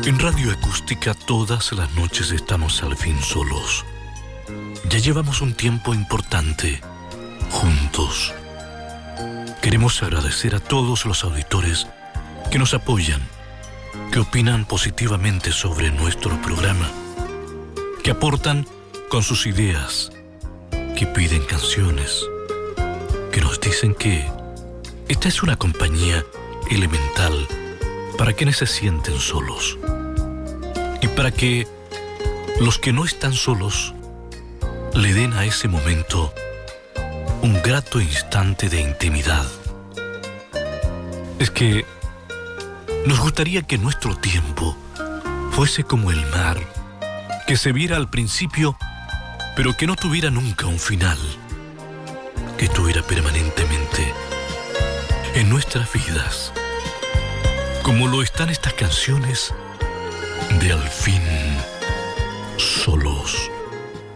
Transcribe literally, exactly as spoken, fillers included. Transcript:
En Radio Acústica todas las noches estamos al fin solos. Ya llevamos un tiempo importante juntos. Queremos agradecer a todos los auditores que nos apoyan, que opinan positivamente sobre nuestro programa, que aportan con sus ideas, que piden canciones, que nos dicen que esta es una compañía elemental para quienes se sienten solos y para que los que no están solos le den a ese momento un grato instante de intimidad. Es que nos gustaría que nuestro tiempo fuese como el mar, que se viera al principio, pero que no tuviera nunca un final, que estuviera permanentemente en nuestras vidas, como lo están estas canciones de Al fin.